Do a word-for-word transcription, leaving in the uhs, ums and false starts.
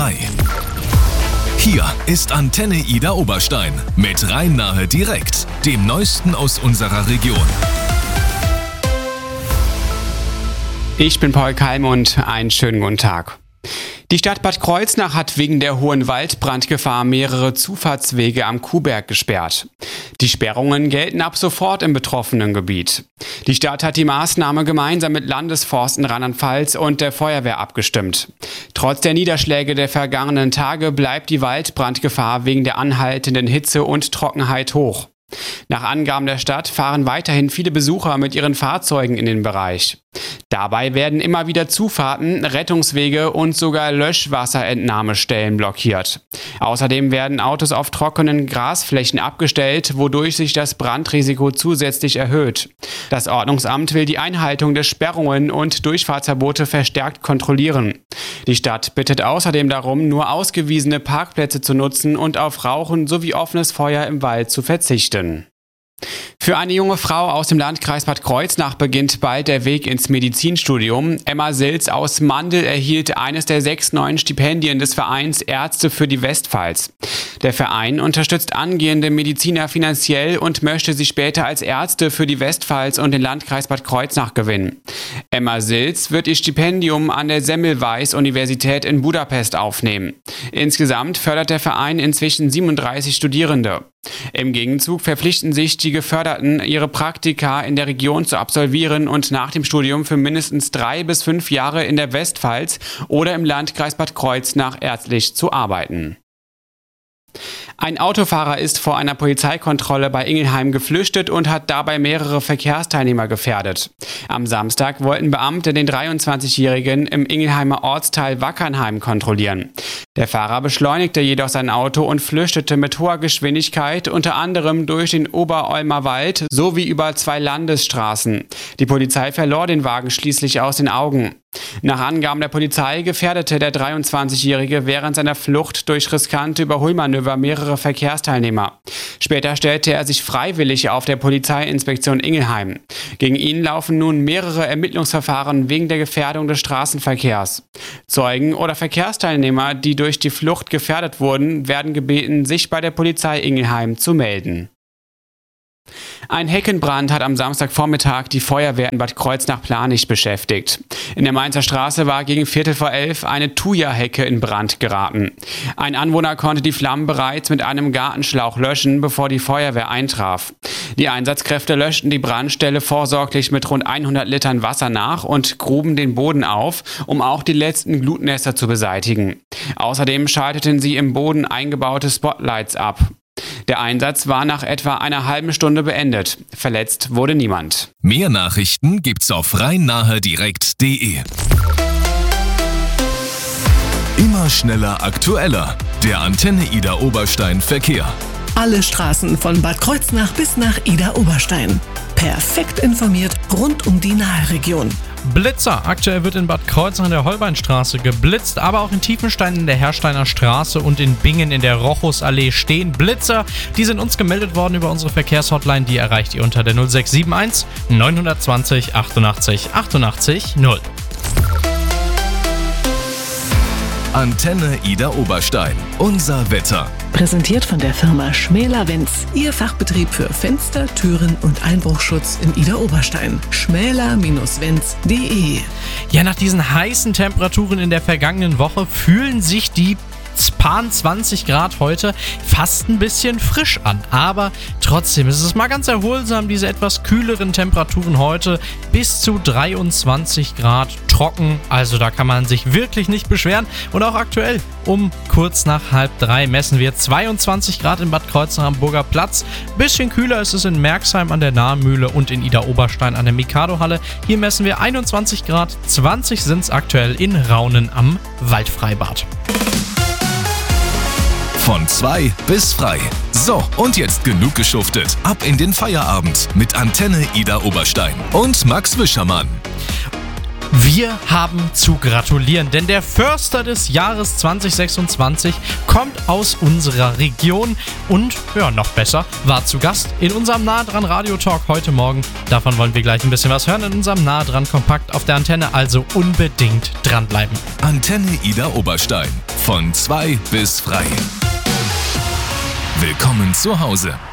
drei. Hier ist Antenne Ida Oberstein mit Rhein-Nahe direkt, dem Neuesten aus unserer Region. Ich bin Paul Keim und einen schönen guten Tag. Die Stadt Bad Kreuznach hat wegen der hohen Waldbrandgefahr mehrere Zufahrtswege am Kuhberg gesperrt. Die Sperrungen gelten ab sofort im betroffenen Gebiet. Die Stadt hat die Maßnahme gemeinsam mit Landesforsten Rheinland-Pfalz und der Feuerwehr abgestimmt. Trotz der Niederschläge der vergangenen Tage bleibt die Waldbrandgefahr wegen der anhaltenden Hitze und Trockenheit hoch. Nach Angaben der Stadt fahren weiterhin viele Besucher mit ihren Fahrzeugen in den Bereich. Dabei werden immer wieder Zufahrten, Rettungswege und sogar Löschwasserentnahmestellen blockiert. Außerdem werden Autos auf trockenen Grasflächen abgestellt, wodurch sich das Brandrisiko zusätzlich erhöht. Das Ordnungsamt will die Einhaltung der Sperrungen und Durchfahrtsverbote verstärkt kontrollieren. Die Stadt bittet außerdem darum, nur ausgewiesene Parkplätze zu nutzen und auf Rauchen sowie offenes Feuer im Wald zu verzichten. Für eine junge Frau aus dem Landkreis Bad Kreuznach beginnt bald der Weg ins Medizinstudium. Emma Silz aus Mandel erhielt eines der sechs neuen Stipendien des Vereins Ärzte für die Westpfalz. Der Verein unterstützt angehende Mediziner finanziell und möchte sie später als Ärzte für die Westpfalz und den Landkreis Bad Kreuznach gewinnen. Emma Silz wird ihr Stipendium an der Semmelweis-Universität in Budapest aufnehmen. Insgesamt fördert der Verein inzwischen siebenunddreißig Studierende. Im Gegenzug verpflichten sich die Geförderten, ihre Praktika in der Region zu absolvieren und nach dem Studium für mindestens drei bis fünf Jahre in der Westpfalz oder im Landkreis Bad Kreuznach ärztlich zu arbeiten. Ein Autofahrer ist vor einer Polizeikontrolle bei Ingelheim geflüchtet und hat dabei mehrere Verkehrsteilnehmer gefährdet. Am Samstag wollten Beamte den dreiundzwanzigjährigen im Ingelheimer Ortsteil Wackernheim kontrollieren. Der Fahrer beschleunigte jedoch sein Auto und flüchtete mit hoher Geschwindigkeit, unter anderem durch den Oberolmer Wald sowie über zwei Landesstraßen. Die Polizei verlor den Wagen schließlich aus den Augen. Nach Angaben der Polizei gefährdete der dreiundzwanzigjährige während seiner Flucht durch riskante Überholmanöver mehrere Verkehrsteilnehmer. Später stellte er sich freiwillig auf der Polizeiinspektion Ingelheim. Gegen ihn laufen nun mehrere Ermittlungsverfahren wegen der Gefährdung des Straßenverkehrs. Zeugen oder Verkehrsteilnehmer, die durch die Flucht gefährdet wurden, werden gebeten, sich bei der Polizei Ingelheim zu melden. Ein Heckenbrand hat am Samstagvormittag die Feuerwehr in Bad Kreuznach-Planicht beschäftigt. In der Mainzer Straße war gegen Viertel vor elf eine Thuja-Hecke in Brand geraten. Ein Anwohner konnte die Flammen bereits mit einem Gartenschlauch löschen, bevor die Feuerwehr eintraf. Die Einsatzkräfte löschten die Brandstelle vorsorglich mit rund hundert Litern Wasser nach und gruben den Boden auf, um auch die letzten Glutnester zu beseitigen. Außerdem schalteten sie im Boden eingebaute Spotlights ab. Der Einsatz war nach etwa einer halben Stunde beendet. Verletzt wurde niemand. Mehr Nachrichten gibt's auf rhein-nahe direkt punkt de. Immer schneller, aktueller. Der Antenne Ida Oberstein Verkehr. Alle Straßen von Bad Kreuznach bis nach Ida Oberstein. Perfekt informiert rund um die Naheregion. Blitzer. Aktuell wird in Bad Kreuznach in der Holbeinstraße geblitzt, aber auch in Tiefenstein in der Hersteiner Straße und in Bingen in der Rochusallee stehen Blitzer. Die sind uns gemeldet worden über unsere Verkehrshotline. Die erreicht ihr unter der null sechs sieben eins neun zwei null achtundachtzig achtundachtzig null. Antenne Ida Oberstein. Unser Wetter. Präsentiert von der Firma Schmäler-Wenz. Ihr Fachbetrieb für Fenster, Türen und Einbruchschutz in Ida Oberstein. schmäler Wenz punkt de. Ja, nach diesen heißen Temperaturen in der vergangenen Woche fühlen sich die paar zwanzig Grad heute fast ein bisschen frisch an. Aber trotzdem ist es mal ganz erholsam, diese etwas kühleren Temperaturen heute. Bis zu dreiundzwanzig Grad trocken. Also da kann man sich wirklich nicht beschweren. Und auch aktuell um kurz nach halb drei messen wir zweiundzwanzig Grad in Bad Kreuznach am Burger Platz. Bisschen kühler ist es in Merxheim an der Nahmühle und in Ida Oberstein an der Mikado-Halle. Hier messen wir einundzwanzig Grad. zwanzig sind es aktuell in Raunen am Waldfreibad. Von zwei bis frei. So, und jetzt genug geschuftet. Ab in den Feierabend mit Antenne Ida Oberstein und Max Wischermann. Wir haben zu gratulieren, denn der Förster des Jahres zwanzig sechsundzwanzig kommt aus unserer Region und, ja, noch besser, war zu Gast in unserem Nah dran Radio Talk heute Morgen. Davon wollen wir gleich ein bisschen was hören in unserem Nah dran Kompakt auf der Antenne, also unbedingt dranbleiben. Antenne Ida Oberstein, von zwei bis frei. Willkommen zu Hause.